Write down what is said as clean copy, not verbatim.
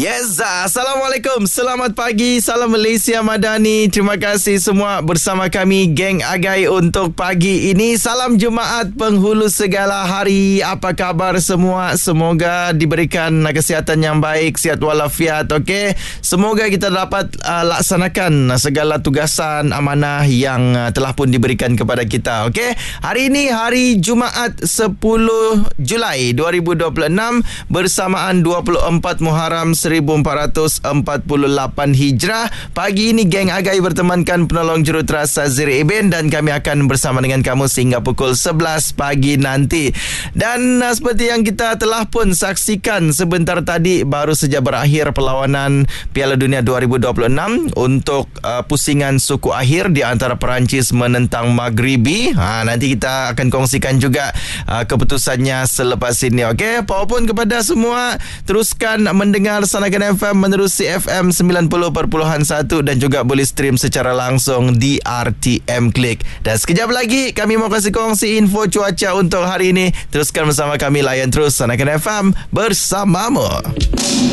Yes, Assalamualaikum. Selamat pagi. Salam Malaysia Madani. Terima kasih semua bersama kami Geng Agai untuk pagi ini. Salam Jumaat penghulu segala hari. Apa khabar semua? Semoga diberikan kesihatan yang baik, sihat walafiat. Okey. Semoga kita dapat laksanakan segala tugasan amanah yang telah pun diberikan kepada kita. Okey. Hari ini hari Jumaat 10 Julai 2026 bersamaan 24 Muharram 1448 Hijrah. Pagi ini Geng Agai bertemankan penolong juruterasa Ziri Ibin dan kami akan bersama dengan kamu sehingga pukul 11 pagi nanti. Dan seperti yang kita telah pun saksikan sebentar tadi, baru saja berakhir perlawanan Piala Dunia 2026 untuk pusingan suku akhir di antara Perancis menentang Maghribi. Nanti kita akan kongsikan juga keputusannya selepas ini. Okey, apapun kepada semua, teruskan mendengar Sanakan FM menerusi FM 90.1 dan juga boleh stream secara langsung di RTM Klik. Dan sekejap lagi kami mau kasih kongsi info cuaca untuk hari ini. Teruskan bersama kami, layan terus Sanakan FM bersamamu.